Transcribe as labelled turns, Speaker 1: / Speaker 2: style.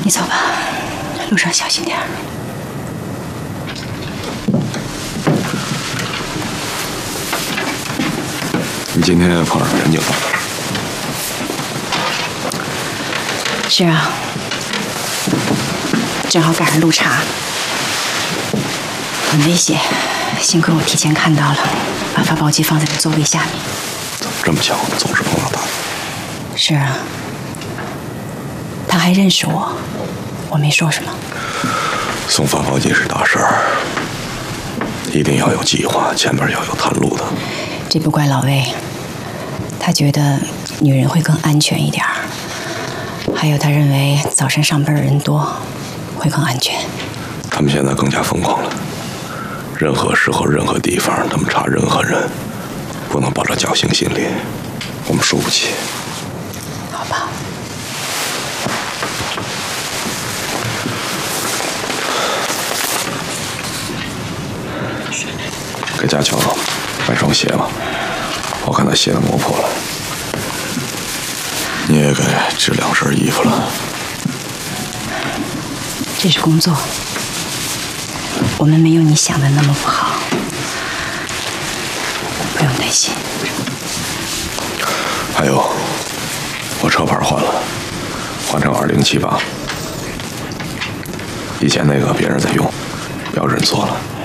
Speaker 1: 你走吧，路上小心点。
Speaker 2: 你今天碰上陈警了？
Speaker 1: 是啊，正好赶上路查，很危险。幸亏我提前看到了，把发报机放在了座位下面。
Speaker 2: 怎么这么巧，总是碰到他？
Speaker 1: 是啊，他还认识我，我没说什么。
Speaker 2: 送发报机是大事儿，一定要有计划，前边要有探路的。
Speaker 1: 这不怪老魏，他觉得女人会更安全一点儿，还有他认为早晨上班的人多，会更安全。
Speaker 2: 他们现在更加疯狂了，任何时候、任何地方，他们查任何人，不能抱着侥幸心理，我们输不起。
Speaker 1: 好吧。
Speaker 2: 给佳乔买双鞋吧，我看他鞋子磨破了。你也给织2身衣服了。
Speaker 1: 这是工作，我们没有你想的那么不好，不用担心。
Speaker 2: 还有，我车牌换了，换成2078，以前那个别人在用，不要认错了。